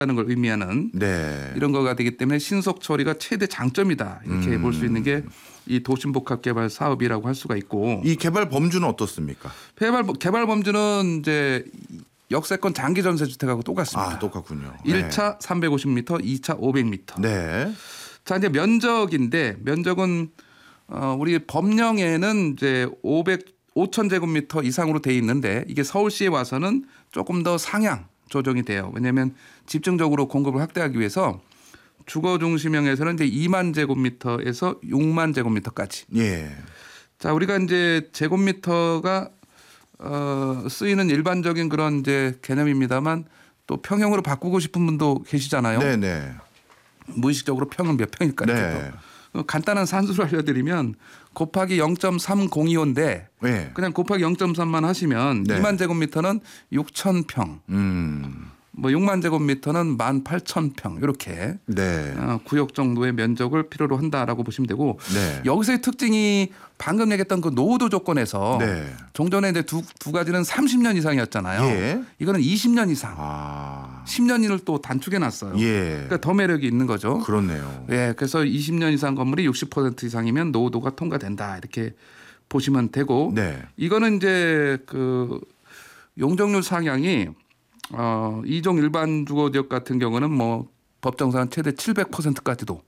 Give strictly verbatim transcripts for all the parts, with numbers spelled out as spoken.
하는 걸 의미하는 네. 이런 거가 되기 때문에 신속 처리가 최대 장점이다. 이렇게 음. 볼 수 있는 게 이 도심복합개발 사업이라고 할 수가 있고. 이 개발 범주는 어떻습니까? 개발, 개발 범주는 이제 역세권 장기 전세 주택하고 똑같습니다. 아, 똑같군요. 일 차 삼백오십 미터, 이 차 오백 미터. 네. 자, 이제 면적인데 면적은 어, 우리 법령에는 이제 오백, 오천 제곱미터 이상으로 돼 있는데 이게 서울시에 와서는 조금 더 상향 조정이 돼요. 왜냐하면 집중적으로 공급을 확대하기 위해서 주거 중심형에서는 이제 이만 제곱미터에서 육만 제곱미터까지. 예. 자, 우리가 이제 제곱미터가 어, 쓰이는 일반적인 그런 이제 개념입니다만 또 평형으로 바꾸고 싶은 분도 계시잖아요. 네네. 무의식적으로 평은 몇 평일까 이렇게 네. 또. 간단한 산수를 알려드리면 곱하기 영 점 삼공이오인데 네. 그냥 곱하기 영 점 삼만 하시면 네. 이만 제곱미터는 육천 평, 음. 뭐 육만 제곱미터는 만 팔천 평 이렇게 네. 어, 구역 정도의 면적을 필요로 한다라고 보시면 되고 네. 여기서의 특징이 방금 얘기했던 그 노후도 조건에서 네. 종전에 이제 두, 두 가지는 삼십 년 이상이었잖아요. 예. 이거는 이십 년 이상, 아. 십 년을 또 단축해 놨어요. 예. 그러니까 더 매력이 있는 거죠. 그렇네요. 예, 그래서 이십 년 이상 건물이 육십 퍼센트 이상이면 노후도가 통과된다 이렇게 보시면 되고 네. 이거는 이제 그 용적률 상향이 어, 이종 일반 주거 지역 같은 경우는 뭐 법정상 최대 칠백 퍼센트까지도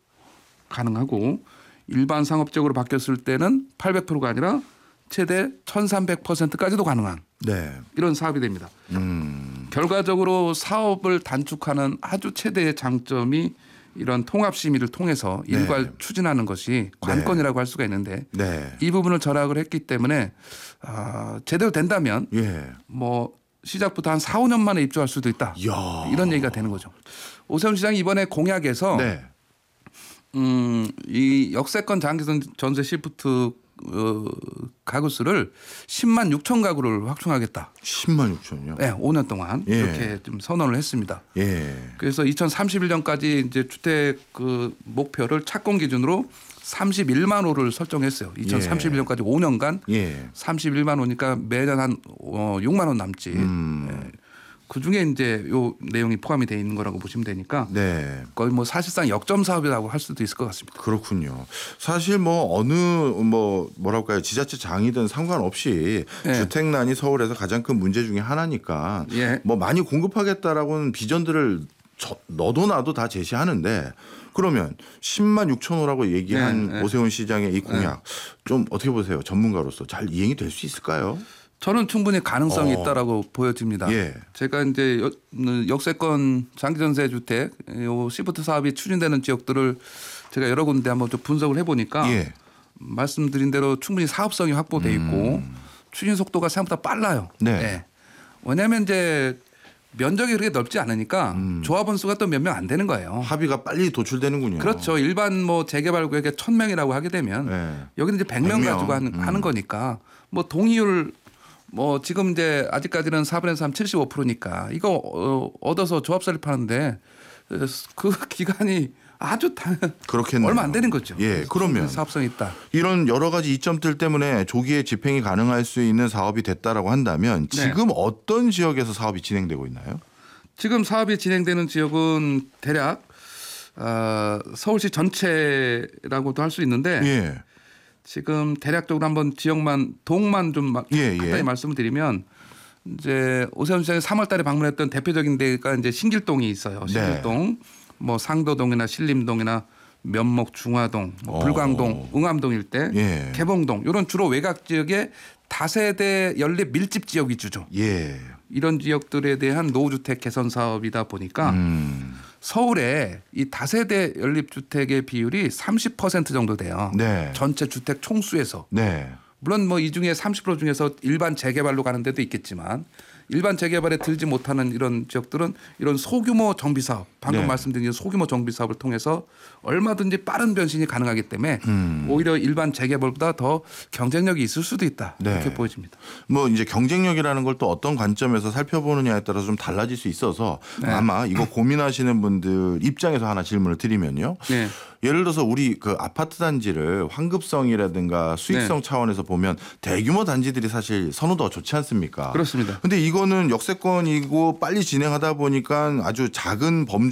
가능하고 일반 상업지역으로 바뀌었을 때는 팔백 퍼센트가 아니라 최대 천삼백 퍼센트까지도 가능한 네. 이런 사업이 됩니다. 음. 결과적으로 사업을 단축하는 아주 최대의 장점이 이런 통합심의를 통해서 네. 일괄 추진하는 것이 관건이라고 할 수가 있는데 네. 이 부분을 절약을 했기 때문에 어, 제대로 된다면 예. 뭐 시작부터 한 사, 오 년 만에 입주할 수도 있다. 이야. 이런 얘기가 되는 거죠. 오세훈 시장이 이번에 공약에서 네. 음, 이 역세권 장기 전세 시프트 어, 가구 수를 십만 육천 가구를 확충하겠다. 십만 육천이요? 네, 오 년 동안 예. 이렇게 좀 선언을 했습니다. 예. 그래서 이천삼십일 년까지 이제 주택 그 목표를 착공 기준으로 삼십일만 호를 설정했어요. 이천삼십일 년까지 오 년간 예. 삼십일만 호니까 매년 한 어, 육만 호 남지. 음. 예. 그 중에 이제 요 내용이 포함이 돼 있는 거라고 보시면 되니까 네. 거의 뭐 사실상 역점 사업이라고 할 수도 있을 것 같습니다. 그렇군요. 사실 뭐 어느 뭐 뭐랄까요 지자체 장이든 상관없이 예. 주택난이 서울에서 가장 큰 문제 중에 하나니까 예. 뭐 많이 공급하겠다라고는 비전들을 저, 너도 나도 다 제시하는데 그러면 십만 육천 호라고 얘기한 네, 네. 오세훈 시장의 이 공약 좀 어떻게 보세요? 전문가로서 잘 이행이 될 수 있을까요? 저는 충분히 가능성이 어. 있다라고 보여집니다. 예. 제가 이제 역- 역세권 장기전세 주택 요 시프트 사업이 추진되는 지역들을 제가 여러 군데 한번 좀 분석을 해보니까 예. 말씀드린 대로 충분히 사업성이 확보돼 있고 음. 추진 속도가 생각보다 빨라요. 네. 왜냐하면 이제 면적이 그렇게 넓지 않으니까 음. 조합원 수가 또 몇 명 안 되는 거예요. 합의가 빨리 도출되는군요. 그렇죠. 일반 뭐 재개발 구역에 천 명이라고 하게 되면 네. 여기는 이제 백 명 백 명. 가지고 하는, 음. 하는 거니까 뭐 동의율 뭐 지금 이제 아직까지는 사분의 삼 칠십오 퍼센트니까 이거 어, 얻어서 조합 설립하는데 그 기간이 아주 다 그렇겠네요. 얼마 안 되는 거죠. 예, 그러면 사업성이 있다. 이런 여러 가지 이점들 때문에 조기에 집행이 가능할 수 있는 사업이 됐다라고 한다면 네. 지금 어떤 지역에서 사업이 진행되고 있나요? 지금 사업이 진행되는 지역은 대략 어, 서울시 전체라고도 할 수 있는데 예. 지금 대략적으로 한번 지역만 동만 좀 마- 예, 예. 간단히 말씀을 드리면 이제 오세훈 시장이 삼월 달에 방문했던 대표적인 데가 이제 신길동이 있어요. 네. 신길동, 뭐 상도동이나 신림동이나 면목, 중화동, 뭐 어. 불광동, 응암동 일대, 예. 개봉동 이런 주로 외곽 지역의 다세대 연립 밀집 지역 위주죠. 예. 이런 지역들에 대한 노후주택 개선 사업이다 보니까 음. 서울에 이 다세대 연립주택의 비율이 삼십 퍼센트 정도 돼요. 네. 전체 주택 총수에서. 네. 물론 뭐 이 중에 삼십 퍼센트 중에서 일반 재개발로 가는 데도 있겠지만 일반 재개발에 들지 못하는 이런 지역들은 이런 소규모 정비 사업, 방금 네. 말씀드린 소규모 정비 사업을 통해서 얼마든지 빠른 변신이 가능하기 때문에 음. 오히려 일반 재개발보다 더 경쟁력이 있을 수도 있다. 네. 이렇게 보여집니다. 뭐 이제 경쟁력이라는 걸 또 어떤 관점에서 살펴보느냐에 따라서 좀 달라질 수 있어서 네. 아마 이거 고민하시는 분들 입장에서 하나 질문을 드리면요. 네. 예를 들어서 우리 그 아파트 단지를 환급성이라든가 수익성 네. 차원에서 보면 대규모 단지들이 사실 선호도가 좋지 않습니까? 그렇습니다. 근데 이거는 역세권이고 빨리 진행하다 보니까 아주 작은 범